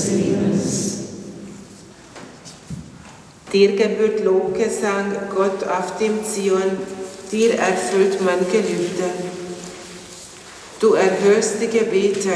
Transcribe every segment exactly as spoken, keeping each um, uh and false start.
des Lebens. Dir gebührt Lobgesang, Gott auf dem Zion, dir erfüllt man Gelübde. Du erhörst die Gebete.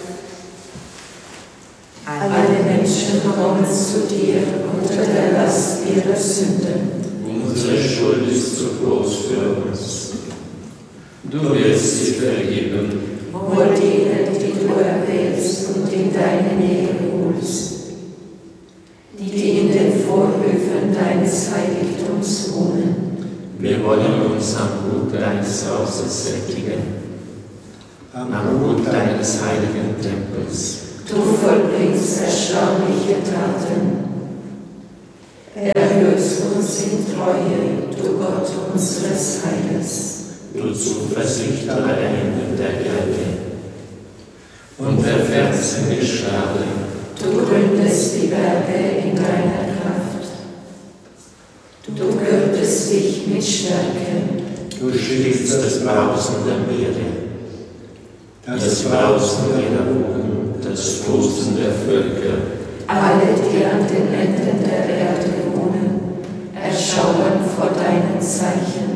Alle Menschen kommen zu dir unter der Last ihrer Sünden. Unsere Schuld ist zu groß für uns. Du wirst sie vergeben. Wohl denen, die du erwählst und in deine Nähe holst, die in den Vorhöfen deines Heiligtums wohnen. Wir wollen uns am Gut deines Hauses sättigen, am Gut deines heiligen Tempels. Du vollbringst erstaunliche Taten. Erhörst uns in Treue, du Gott unseres Heiles. Du Zuversicht aller Enden der Erde und der Felsen Gestade. Du gründest die Berge in deiner Kraft. Du gürtest dich mit Stärke. Du stillst das Brausen der Meere, das Brausen ihrer Wogen, das Tosen der Völker. Alle, die an den Enden der Erde wohnen, erschauern vor deinen Zeichen.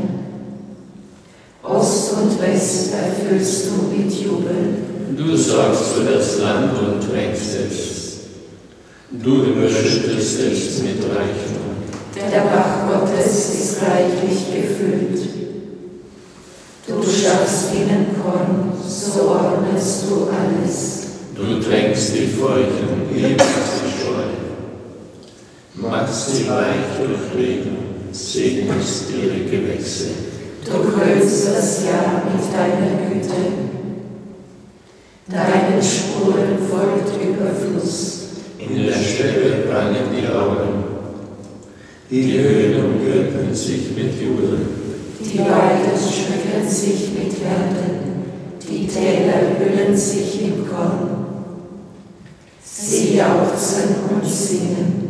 Ost und West erfüllst du mit Jubel. Du sorgst für das Land und trägst es. Du überschüttest es mit Reichtum. Der Bach Gottes ist reichlich gefüllt. Du schaffst ihnen Korn, so ordnest du alles. Du tränkst die Feuchten, hebst sie scheu. Machst sie weich durch Regen, segnest ihre Gewächse. Du krönst das Jahr mit deiner Güte. Deinen Spuren folgt Überfluss. In der Steppe prangen die Augen. Die Höhen umgürten sich mit Jubel. Die Weiden schmücken sich mit Erden. Die Täler hüllen sich in Korn. Sie jauchzen und singen.